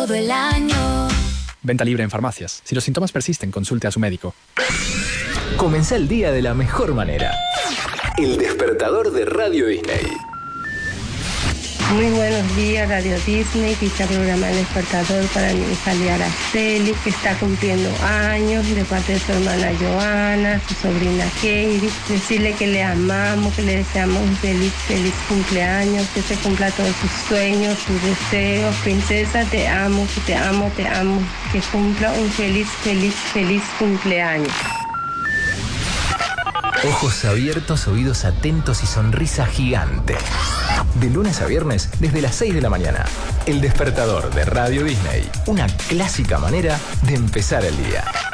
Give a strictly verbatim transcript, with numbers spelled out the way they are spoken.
todo el año. Venta libre en farmacias. Si los síntomas persisten, consulte a su médico. Comenzá el día de la mejor manera. El despertador de Radio Disney. Muy buenos días, Radio Disney. Quizá programa El Despertador para mi hija Lia Araceli, que está cumpliendo años, de parte de su hermana Joana, su sobrina Katie. Decirle que le amamos, que le deseamos un feliz, feliz cumpleaños, que se cumpla todos sus sueños, sus deseos. Princesa, te amo, que te amo, te amo. Que cumpla un feliz, feliz, feliz cumpleaños. Ojos abiertos, oídos atentos y sonrisa gigante. De lunes a viernes, desde las seis de la mañana. El despertador de Radio Disney. Una clásica manera de empezar el día.